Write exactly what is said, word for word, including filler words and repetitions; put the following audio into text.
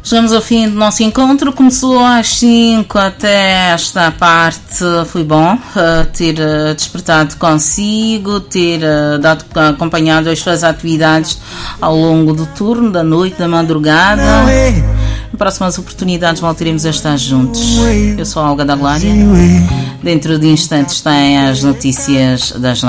Chegamos ao fim do nosso encontro. Começou às cinco até esta parte. Foi bom uh, ter uh, despertado consigo, ter uh, dado, acompanhado as suas atividades ao longo do turno, da noite, da madrugada. Em próximas oportunidades voltaremos a estar juntos. Eu sou a Olga da Glória. Dentro de instantes tem as notícias das